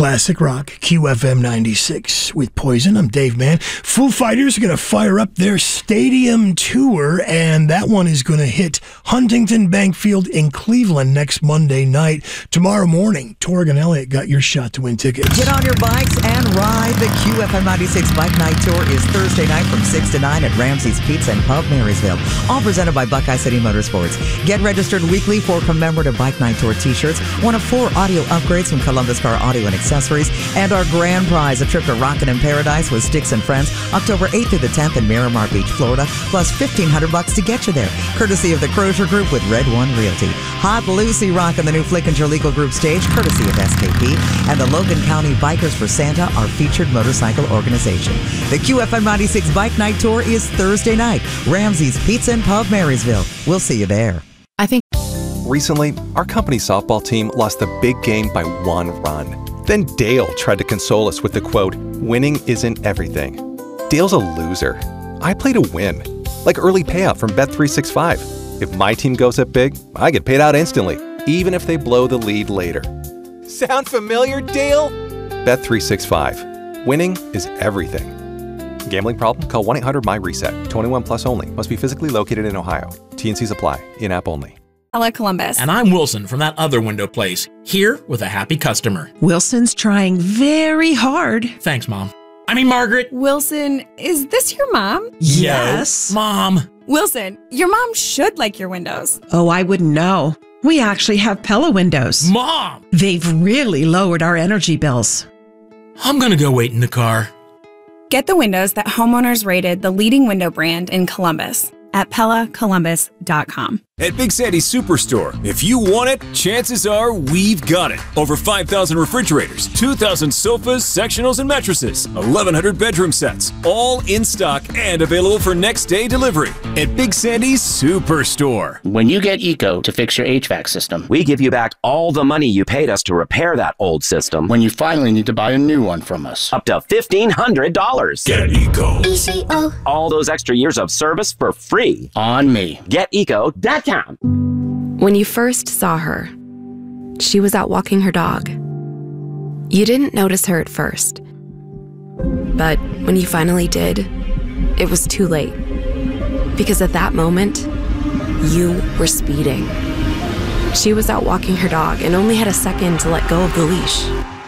Classic Rock, QFM 96 with Poison. I'm Dave Mann. Foo Fighters are going to fire up their stadium tour, and that one is going to hit Huntington Bank Field in Cleveland next Monday night. Tomorrow morning, Torg and Elliott got your shot to win tickets. Get on your bikes and ride. The QFM 96 Bike Night Tour is Thursday night from 6 to 9 at Ramsey's Pizza and Pub, Marysville. All presented by Buckeye City Motorsports. Get registered weekly for commemorative Bike Night Tour t-shirts, one of 4 audio upgrades from Columbus Car Audio and Accessories, and our grand prize, a trip to Rockin' in Paradise with Sticks and Friends, October 8th through the 10th in Miramar Beach, Florida, plus $1,500 to get you there, courtesy of the Crozier Group with Red One Realty. Hot Lucy rockin' the new Flickinger Legal Group stage, courtesy of SKP, and the Logan County Bikers for Santa, our featured motorcycle organization. The QFM 96 Bike Night Tour is Thursday night, Ramsey's Pizza and Pub, Marysville. We'll see you there. Recently, our company's softball team lost the big game by 1 run. Then Dale tried to console us with the quote, "Winning isn't everything." Dale's a loser. I play to win, like early payout from Bet365. If my team goes up big, I get paid out instantly, even if they blow the lead later. Sound familiar, Dale? Bet365. Winning is everything. Gambling problem? Call 1-800-MY-RESET. 21 plus only. Must be physically located in Ohio. T&Cs apply. In-app only. Hello, Columbus. And I'm Wilson from that other window place, here with a happy customer. Wilson's trying very hard. Thanks, Mom. I mean, Margaret. Wilson, is this your mom? Yes. Mom. Wilson, your mom should like your windows. Oh, I wouldn't know. We actually have Pella windows. Mom! They've really lowered our energy bills. I'm gonna go wait in the car. Get the windows that homeowners rated the leading window brand in Columbus at PellaColumbus.com. At Big Sandy's Superstore, if you want it, chances are we've got it. Over 5,000 refrigerators, 2,000 sofas, sectionals, and mattresses, 1,100 bedroom sets, all in stock and available for next day delivery. At Big Sandy's Superstore. When you get ECO to fix your HVAC system, we give you back all the money you paid us to repair that old system. When you finally need to buy a new one from us, up to $1,500. Get ECO. ECO. All those extra years of service for free. On me. GetEco.com. When you first saw her, she was out walking her dog. You didn't notice her at first. But when you finally did, it was too late. Because at that moment, you were speeding. She was out walking her dog and only had a second to let go of the leash.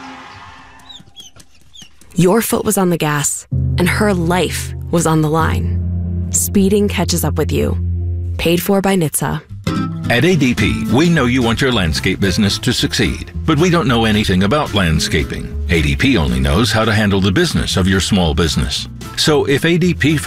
Your foot was on the gas, and her life was on the line. Speeding catches up with you. Paid for by NHTSA. At ADP, we know you want your landscape business to succeed, but we don't know anything about landscaping. ADP only knows how to handle the business of your small business. So if ADP